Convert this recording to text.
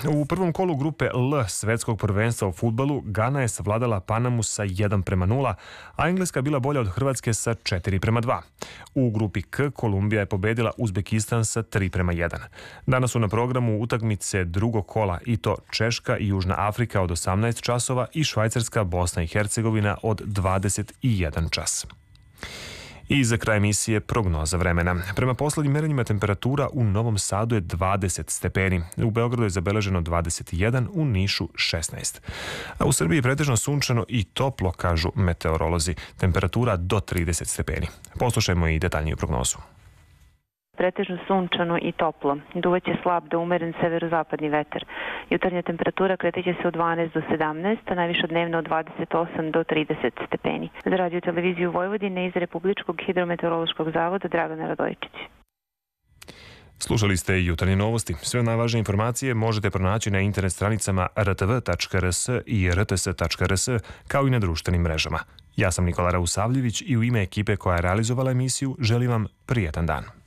U prvom kolu grupe L svetskog prvenstva u fudbalu Gana je savladala Panamu sa 1:0, a Engleska bila bolja od Hrvatske sa 4:2. U grupi K Kolumbija je pobedila Uzbekistan sa 3:1. Danas su na programu utakmice drugog kola i to Češka i Južna Afrika od 18 časova i Švajcarska, Bosna i Hercegovina od 21 čas. I za kraj emisije prognoza vremena. Prema poslednjim merenjima temperatura u Novom Sadu je 20 stepeni, u Beogradu je zabeleženo 21, u Nišu 16. A u Srbiji je pretežno sunčano i toplo, kažu meteorolozi. Temperatura do 30 stepeni. Poslušajmo i detaljniju prognozu. Pretežno sunčano i toplo. Duvaće slab do umeren severozapadni vetar. Jutarnja temperatura kretaće se od 12 do 17, a najviša dnevna od 28 do 30 stepeni. Za radio televiziju Vojvodine iz Republičkog hidrometeorološkog zavoda Dragana Radojičić. Slušali ste Jutarnje novosti. Sve najvažnije informacije možete pronaći na internet stranicama rtv.rs i rts.rs, kao i na društvenim mrežama. Ja sam Nikola Rausavljević i u ime ekipe koja je realizovala emisiju želim vam prijetan dan.